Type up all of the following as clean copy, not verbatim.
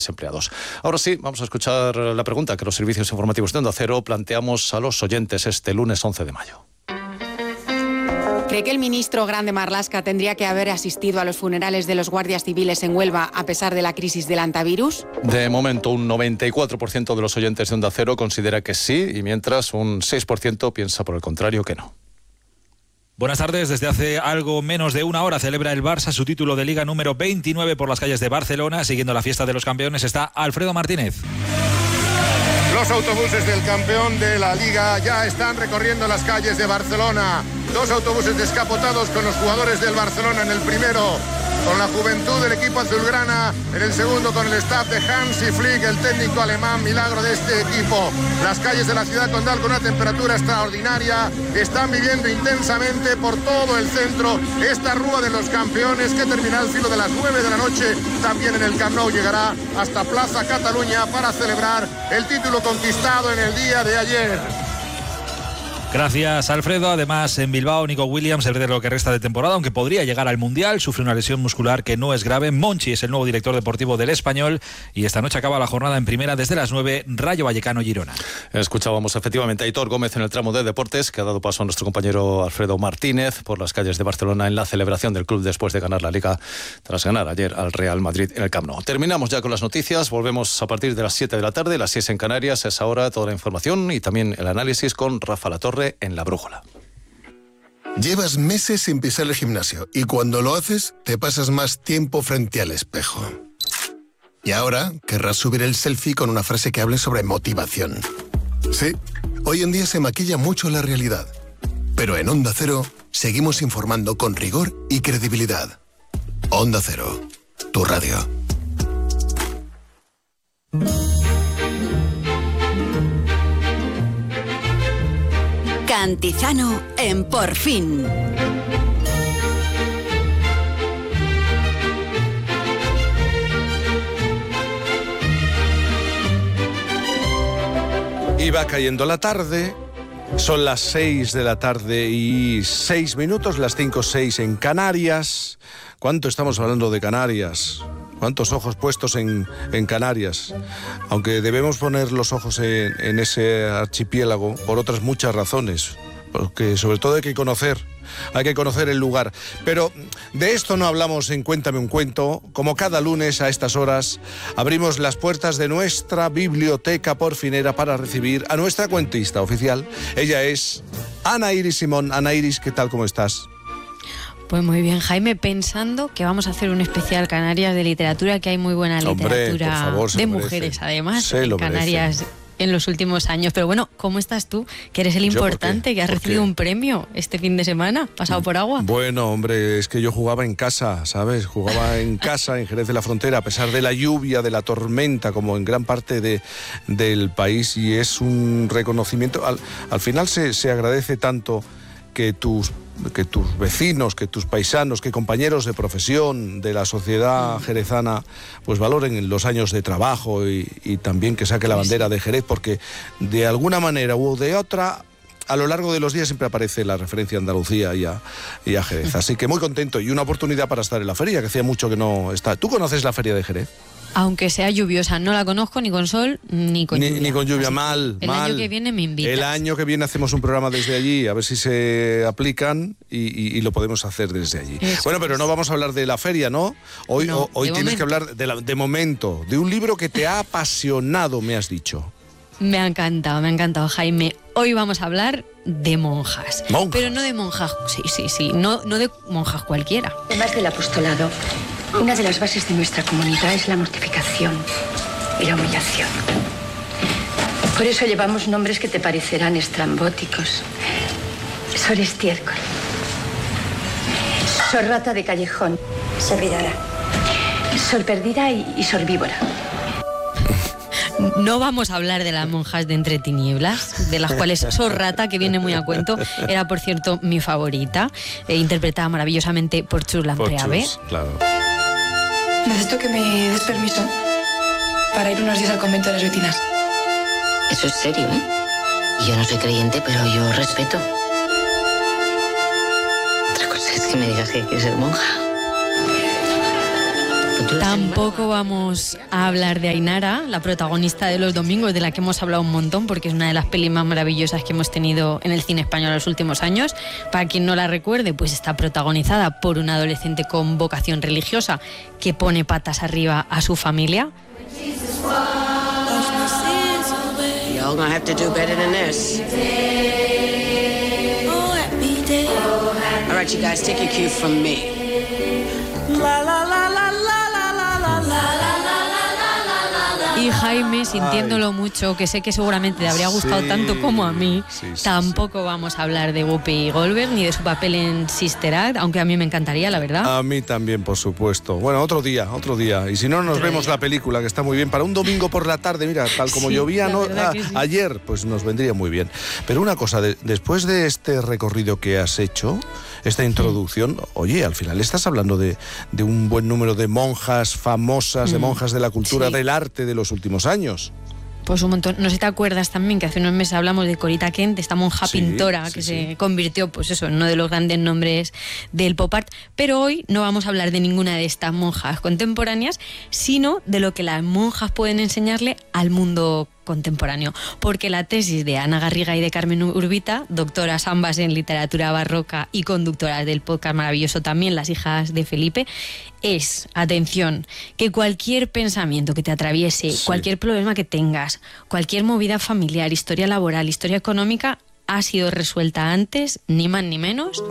empleados. Ahora sí, vamos a escuchar la pregunta que los servicios informativos de Onda Cero planteamos a los oyentes este lunes 11 de mayo. ¿Cree que el ministro Grande Marlaska tendría que haber asistido a los funerales de los guardias civiles en Huelva a pesar de la crisis del antivirus? De momento, un 94% de los oyentes de Onda Cero considera que sí, y mientras un 6% piensa por el contrario que no. Buenas tardes. Desde hace algo menos de una hora celebra el Barça su título de Liga número 29 por las calles de Barcelona. Siguiendo la fiesta de los campeones está Alfredo Martínez. Los autobuses del campeón de la Liga ya están recorriendo las calles de Barcelona. 2 autobuses descapotados con los jugadores del Barcelona en el primero, con la juventud del equipo azulgrana, en el segundo con el staff de Hansi Flick, el técnico alemán milagro de este equipo. Las calles de la ciudad condal con una temperatura extraordinaria están viviendo intensamente por todo el centro esta Rúa de los Campeones que termina al filo de las 9 de la noche. También en el Camp Nou llegará hasta Plaza Cataluña para celebrar el título conquistado en el día de ayer. Gracias, Alfredo. Además, en Bilbao, Nico Williams, el de lo que resta de temporada, aunque podría llegar al Mundial, sufre una lesión muscular que no es grave. Monchi es el nuevo director deportivo del Español y esta noche acaba la jornada en primera desde las 9, Rayo Vallecano-Girona. Escuchábamos efectivamente a Aitor Gómez en el tramo de deportes, que ha dado paso a nuestro compañero Alfredo Martínez por las calles de Barcelona en la celebración del club después de ganar la Liga tras ganar ayer al Real Madrid en el Camp Nou. Terminamos ya con las noticias, volvemos a partir de las 7 de la tarde, las 6 en Canarias. Es ahora toda la información y también el análisis con Rafa Latorre en La Brújula. Llevas meses sin pisar el gimnasio y cuando lo haces te pasas más tiempo frente al espejo. Y ahora querrás subir el selfie con una frase que hable sobre motivación. Sí, hoy en día se maquilla mucho la realidad, pero en Onda Cero seguimos informando con rigor y credibilidad. Onda Cero, tu radio. Cantizano en Por Fin. Y va cayendo la tarde, son las 6 de la tarde y 6 minutos, las 5:06 en Canarias. ¿Cuánto estamos hablando de Canarias? ¿Cuántos ojos puestos en Canarias? Aunque debemos poner los ojos en ese archipiélago por otras muchas razones, porque sobre todo hay que conocer el lugar. Pero de esto no hablamos en Cuéntame un Cuento. Como cada lunes a estas horas abrimos las puertas de nuestra biblioteca porfinera para recibir a nuestra cuentista oficial. Ella es Ana Iris Simón. Ana Iris, ¿qué tal? ¿Cómo estás? Pues muy bien, Jaime, pensando que vamos a hacer un especial Canarias de literatura, que hay muy buena literatura. Por favor, de mujeres, además, en Canarias en los últimos años. Pero bueno, ¿cómo estás tú? Que eres el importante, que has recibido un premio este fin de semana, pasado por agua. Bueno, hombre, es que yo jugaba en casa, ¿sabes? Jugaba en casa, en Jerez de la Frontera, a pesar de la lluvia, de la tormenta, como en gran parte del país, y es un reconocimiento. Al final se agradece tanto que tus vecinos, que tus paisanos, que compañeros de profesión de la sociedad jerezana pues valoren los años de trabajo y también que saque la bandera de Jerez, porque de alguna manera u de otra a lo largo de los días siempre aparece la referencia a Andalucía y a Jerez. Así que muy contento y una oportunidad para estar en la feria, que hacía mucho que no está. ¿Tú conoces la feria de Jerez? Aunque sea lluviosa, no la conozco ni con sol ni con lluvia. Ni con lluvia, mal. El año que viene me invitas. El año que viene hacemos un programa desde allí, a ver si se aplican y lo podemos hacer desde allí. Eso bueno, pero no vamos a hablar de la feria, ¿no? Hoy tienes que hablar de momento, de un libro que te ha apasionado, me has dicho. Me ha encantado, Jaime. Hoy vamos a hablar de monjas. Pero no de monjas, sí, no de monjas cualquiera. Además del apostolado, una de las bases de nuestra comunidad es la mortificación y la humillación. Por eso llevamos nombres que te parecerán estrambóticos. Sor Estiércol, Sor Rata de Callejón, Sor Vidara, Sor Perdida y Sor Víbora. No vamos a hablar de las monjas de Entre Tinieblas, de las cuales Sor Rata, que viene muy a cuento, era por cierto mi favorita, interpretada maravillosamente por Chus Lampreave. Claro. Necesito que me des permiso para ir unos días al convento de las vecinas. Eso es serio, ¿eh? Yo no soy creyente, pero yo respeto. Otra cosa es que me digas que quieres ser monja. Tampoco vamos a hablar de Ainara, la protagonista de Los Domingos, de la que hemos hablado un montón, porque es una de las pelis más maravillosas que hemos tenido en el cine español en los últimos años. Para quien no la recuerde, pues está protagonizada por una adolescente con vocación religiosa que pone patas arriba a su familia. Y'all gonna have to do better than this. All right, you guys, take your cue from me. Y Jaime, sintiéndolo mucho, que sé que seguramente te habría gustado tanto como a mí, tampoco vamos a hablar de Whoopi Goldberg ni de su papel en Sister Act, aunque a mí me encantaría, la verdad. A mí también, por supuesto. Bueno, otro día. Y si no, nos vemos la película, que está muy bien. Para un domingo por la tarde, mira, tal como llovía ayer, pues nos vendría muy bien. Pero una cosa, después de este recorrido que has hecho, esta introducción, oye, al final estás hablando de un buen número de monjas famosas, de monjas de la cultura, del arte de los últimos años. Pues un montón. No sé si te acuerdas también que hace unos meses hablamos de Corita Kent, esta monja pintora que se convirtió, pues eso, en uno de los grandes nombres del pop art. Pero hoy no vamos a hablar de ninguna de estas monjas contemporáneas, sino de lo que las monjas pueden enseñarle al mundo contemporáneo, porque la tesis de Ana Garriga y de Carmen Urbita, doctoras ambas en literatura barroca y conductoras del podcast maravilloso también, Las hijas de Felipe, es, atención, que cualquier pensamiento que te atraviese, cualquier problema que tengas, cualquier movida familiar, historia laboral, historia económica, ha sido resuelta antes, ni más ni menos,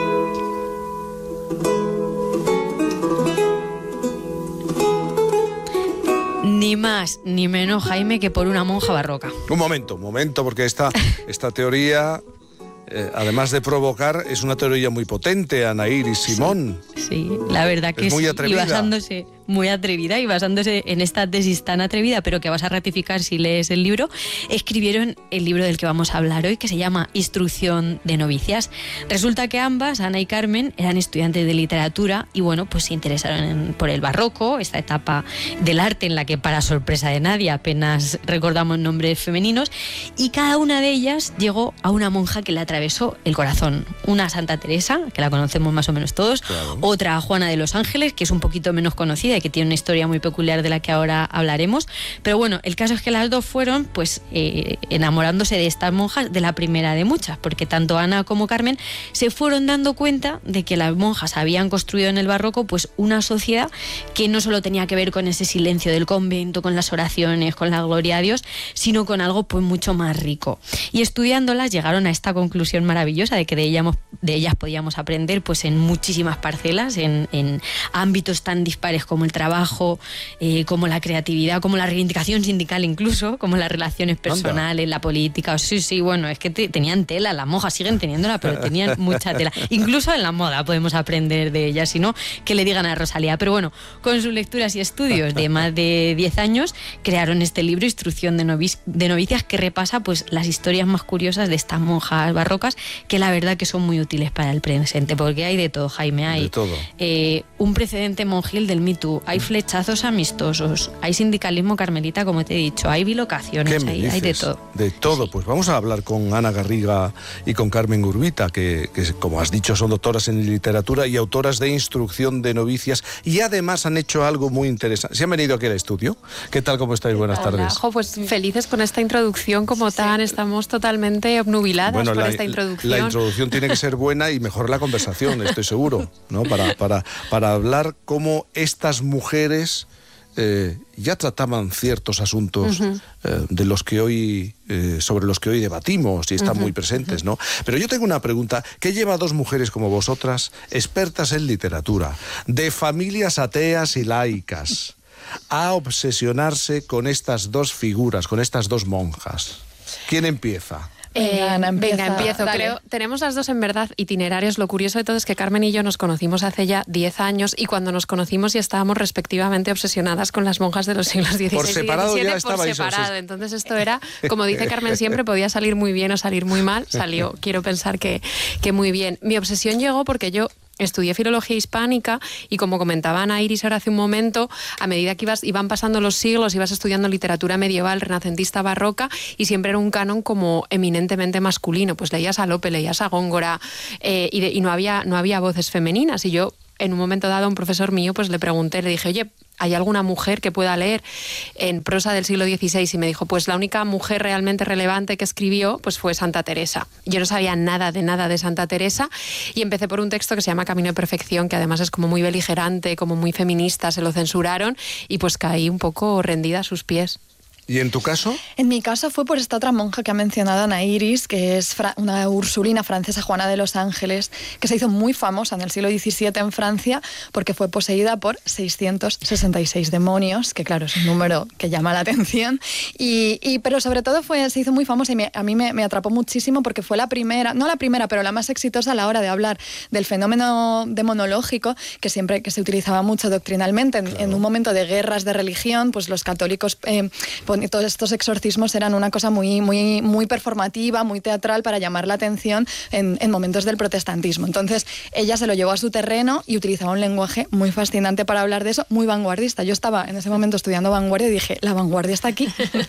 ni más ni menos, Jaime, que por una monja barroca. Un momento, porque esta teoría, además de provocar, es una teoría muy potente, Ana Iris Simón. Sí, la verdad que es muy atrevida. Y basándose muy atrevida y basándose en esta tesis tan atrevida, pero que vas a ratificar si lees el libro, escribieron el libro del que vamos a hablar hoy, que se llama Instrucción de novicias. Resulta que ambas, Ana y Carmen, eran estudiantes de literatura y bueno, pues se interesaron por el barroco, esta etapa del arte en la que, para sorpresa de nadie, apenas recordamos nombres femeninos, y cada una de ellas llegó a una monja que le atravesó el corazón. Una Santa Teresa, que la conocemos más o menos todos, otra Juana de los Ángeles, que es un poquito menos conocida y que tiene una historia muy peculiar de la que ahora hablaremos, pero bueno, el caso es que las dos fueron pues enamorándose de estas monjas, de la primera de muchas, porque tanto Ana como Carmen se fueron dando cuenta de que las monjas habían construido en el barroco pues una sociedad que no solo tenía que ver con ese silencio del convento, con las oraciones, con la gloria a Dios, sino con algo pues mucho más rico. Y estudiándolas llegaron a esta conclusión maravillosa de que de ellas podíamos aprender pues en muchísimas parcelas, en ámbitos tan dispares como el trabajo, como la creatividad, como la reivindicación sindical incluso, como las relaciones personales, la política. Sí, bueno, es que tenían tela, las monjas siguen teniéndola, pero tenían mucha tela. Incluso en la moda podemos aprender de ellas, si no, que le digan a Rosalía. Pero bueno, con sus lecturas y estudios de más de 10 años, crearon este libro, Instrucción de novicias, que repasa pues las historias más curiosas de estas monjas barrocas, que la verdad que son muy útiles para el presente, porque hay de todo, Jaime. Hay un precedente monjil del Me Too, hay flechazos amistosos, hay sindicalismo carmelita, como te he dicho, hay bilocaciones, hay de todo. De todo, pues vamos a hablar con Ana Garriga y con Carmen Urbita, que como has dicho son doctoras en literatura y autoras de Instrucción de novicias, y además han hecho algo muy interesante. ¿Se han venido aquí al estudio? ¿Qué tal, cómo estáis? Buenas tardes. Pues felices con esta introducción como tan, estamos totalmente obnubiladas por esta introducción. La introducción tiene que ser buena y mejor la conversación, estoy seguro, ¿no? Para hablar cómo estas mujeres ya trataban ciertos asuntos de los que hoy sobre los que hoy debatimos y están muy presentes, ¿no? Pero yo tengo una pregunta. ¿Qué lleva a dos mujeres como vosotras, expertas en literatura, de familias ateas y laicas, a obsesionarse con estas dos figuras, con estas dos monjas? ¿Quién empieza? Venga, empiezo. Creo, tenemos las dos en verdad itinerarios. Lo curioso de todo es que Carmen y yo nos conocimos hace ya 10 años y cuando nos conocimos ya estábamos respectivamente obsesionadas con las monjas de los siglos XVI por separado y XVII. Ya estabais por separado. Entonces esto era, como dice Carmen siempre, podía salir muy bien o salir muy mal. Salió, quiero pensar que muy bien. Mi obsesión llegó porque yo estudié filología hispánica y, como comentaba Ana Iris ahora hace un momento, a medida que iban pasando los siglos, ibas estudiando literatura medieval, renacentista, barroca, y siempre era un canon como eminentemente masculino. Pues leías a Lope, leías a Góngora, y no había voces femeninas. Y yo, en un momento dado, a un profesor mío pues le pregunté, le dije, oye, ¿hay alguna mujer que pueda leer en prosa del siglo XVI? Y me dijo, pues la única mujer realmente relevante que escribió pues fue Santa Teresa. Yo no sabía nada de Santa Teresa y empecé por un texto que se llama Camino de Perfección, que además es como muy beligerante, como muy feminista, se lo censuraron y pues caí un poco rendida a sus pies. ¿Y en tu caso? En mi caso fue por esta otra monja que ha mencionado, Ana Iris, que es una ursulina francesa, Juana de los Ángeles, que se hizo muy famosa en el siglo XVII en Francia porque fue poseída por 666 demonios, que claro, es un número que llama la atención, pero sobre todo se hizo muy famosa y a mí me atrapó muchísimo porque fue la primera, no la primera, pero la más exitosa a la hora de hablar del fenómeno demonológico, que se utilizaba mucho doctrinalmente. En un momento de guerras de religión, pues los católicos... todos estos exorcismos eran una cosa muy performativa, muy teatral para llamar la atención en momentos del protestantismo. Entonces ella se lo llevó a su terreno y utilizaba un lenguaje muy fascinante para hablar de eso, muy vanguardista. Yo estaba en ese momento estudiando vanguardia y dije, la vanguardia está aquí,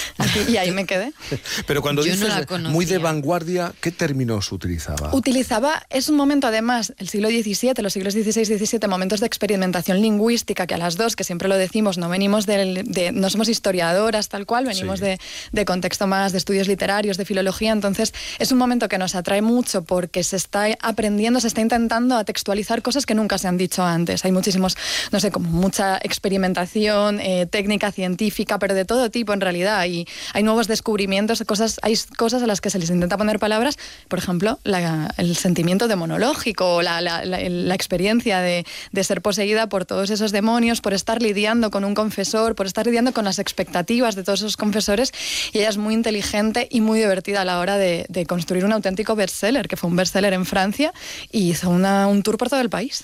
y ahí me quedé. Pero cuando dices muy de vanguardia, ¿qué términos utilizaba? Es un momento además, el siglo XVII, los siglos XVI y XVII, momentos de experimentación lingüística, que a las dos, que siempre lo decimos, no venimos no somos historiadoras tal cual, venimos de contexto más de estudios literarios, de filología, entonces es un momento que nos atrae mucho porque se está aprendiendo, se está intentando a textualizar cosas que nunca se han dicho antes. Hay muchísimos, no sé, como mucha experimentación, técnica científica, pero de todo tipo en realidad. Hay nuevos descubrimientos, hay cosas a las que se les intenta poner palabras, por ejemplo, el sentimiento demonológico, la experiencia de ser poseída por todos esos demonios, por estar lidiando con un confesor, por estar lidiando con las expectativas de todos esos confesores, y ella es muy inteligente y muy divertida a la hora de construir un auténtico bestseller, que fue un bestseller en Francia y hizo un tour por todo el país.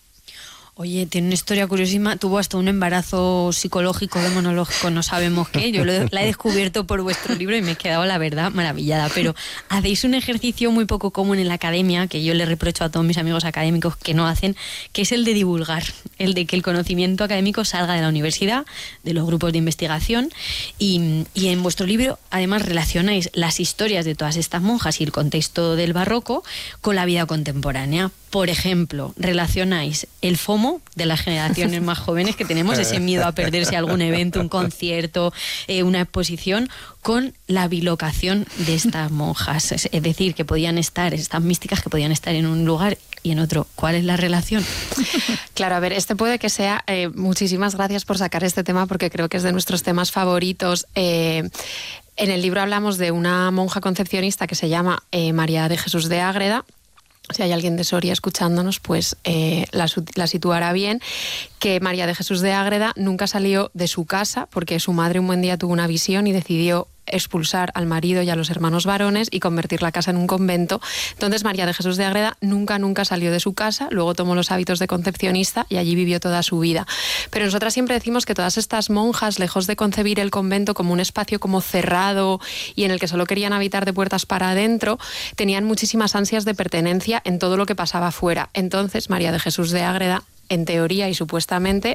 Oye, tiene una historia curiosísima, tuvo hasta un embarazo psicológico, demonológico, no sabemos qué, yo la he descubierto por vuestro libro y me he quedado, la verdad, maravillada, pero hacéis un ejercicio muy poco común en la academia, que yo le reprocho a todos mis amigos académicos que no hacen, que es el de divulgar, el de que el conocimiento académico salga de la universidad, de los grupos de investigación, y en vuestro libro además relacionáis las historias de todas estas monjas y el contexto del barroco con la vida contemporánea. Por ejemplo, relacionáis el FOMO de las generaciones más jóvenes, que tenemos ese miedo a perderse algún evento, un concierto, una exposición, con la bilocación de estas monjas. Es decir, que podían estar, estas místicas que podían estar en un lugar y en otro. ¿Cuál es la relación? Claro, a ver, puede que sea... muchísimas gracias por sacar este tema porque creo que es de nuestros temas favoritos. En el libro hablamos de una monja concepcionista que se llama María de Jesús de Ágreda. Si hay alguien de Soria escuchándonos, pues la situará bien, que María de Jesús de Ágreda nunca salió de su casa porque su madre un buen día tuvo una visión y decidió expulsar al marido y a los hermanos varones y convertir la casa en un convento. Entonces María de Jesús de Ágreda nunca salió de su casa, luego tomó los hábitos de concepcionista y allí vivió toda su vida. Pero nosotras siempre decimos que todas estas monjas, lejos de concebir el convento como un espacio como cerrado y en el que solo querían habitar de puertas para adentro, tenían muchísimas ansias de pertenencia en todo lo que pasaba afuera. Entonces María de Jesús de Ágreda, en teoría y supuestamente,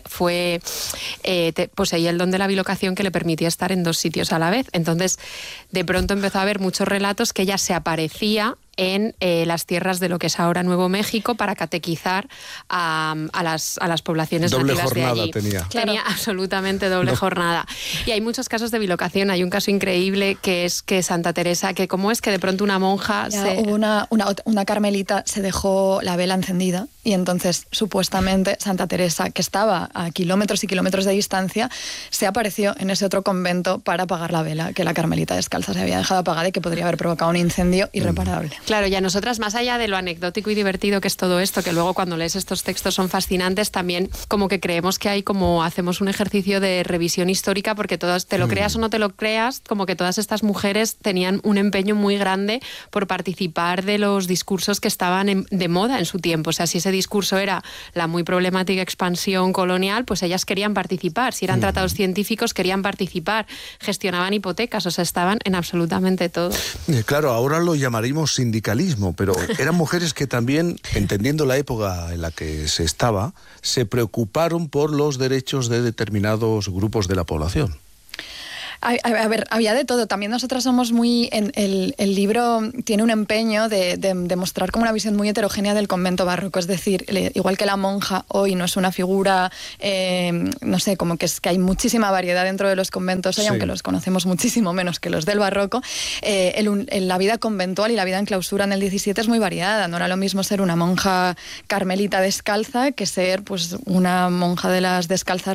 poseía el don de la bilocación que le permitía estar en dos sitios a la vez. Entonces, de pronto empezó a haber muchos relatos que ella se aparecía en las tierras de lo que es ahora Nuevo México para catequizar a las poblaciones nativas de allí. Tenía absolutamente doble jornada. Y hay muchos casos de bilocación. Hay un caso increíble que es que Santa Teresa, que como es que de pronto una monja... Hubo una carmelita, se dejó la vela encendida y entonces supuestamente Santa Teresa, que estaba a kilómetros y kilómetros de distancia, se apareció en ese otro convento para apagar la vela que la carmelita descalza se había dejado apagada y que podría haber provocado un incendio irreparable. Claro, y a nosotras, más allá de lo anecdótico y divertido que es todo esto, que luego cuando lees estos textos son fascinantes, también como que creemos que hay como hacemos un ejercicio de revisión histórica, porque todas, te lo creas o no te lo creas, como que todas estas mujeres tenían un empeño muy grande por participar de los discursos que estaban de moda en su tiempo. O sea, si ese discurso era la muy problemática expansión colonial, pues ellas querían participar. Si eran tratados científicos, querían participar. Gestionaban hipotecas, o sea, estaban en absolutamente todo. Claro, ahora lo llamaríamos sindicalismo, pero eran mujeres que también, entendiendo la época en la que se estaba, se preocuparon por los derechos de determinados grupos de la población. A ver, había de todo. También nosotras somos muy... El libro tiene un empeño de mostrar como una visión muy heterogénea del convento barroco. Es decir, igual que la monja hoy no es una figura, no sé, como que es que hay muchísima variedad dentro de los conventos hoy, aunque los conocemos muchísimo menos que los del barroco. La vida conventual y la vida en clausura en el 17 es muy variada. No era lo mismo ser una monja carmelita descalza que ser pues una monja de las descalzas